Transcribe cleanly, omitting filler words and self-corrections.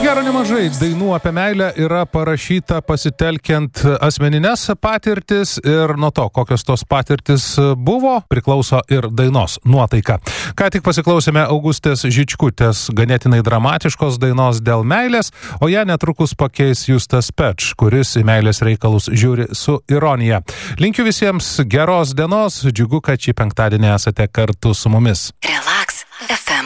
gero nemažai dainų apie meilę yra parašyta pasitelkiant asmenines patirtis ir nuo to, kokios tos patirtis buvo, priklauso ir dainos nuotaika. Ką tik pasiklausėme Augustės Žičkutės ganėtinai dramatiškos dainos Dėl meilės, o ją netrukus pakeis Justas Pečs, kuris į meilės reikalus žiūri su ironija. Linkiu visiems geros dienos, džiugu, kad šį penktadienį esate kartu su mumis.